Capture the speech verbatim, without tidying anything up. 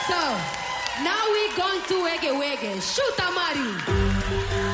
So, now we going to Wege Wege. Shoot, Amari.